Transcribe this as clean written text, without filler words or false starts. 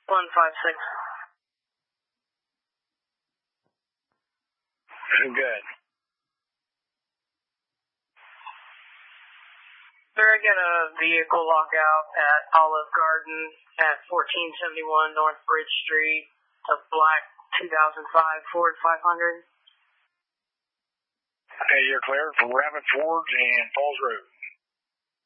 156. Good. Sir, I got a vehicle lockout at Olive Garden at 1471 North Bridge Street, a black 2005 Ford 500. Okay, you're clear from Rabbit Forge and Falls Road.